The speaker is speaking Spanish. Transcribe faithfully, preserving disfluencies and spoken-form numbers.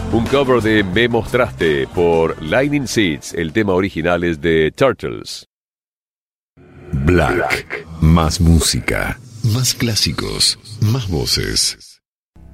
Un cover de Me Mostraste por Lightning Seeds. El tema original es de Turtles. Black. Más música, más clásicos, más voces.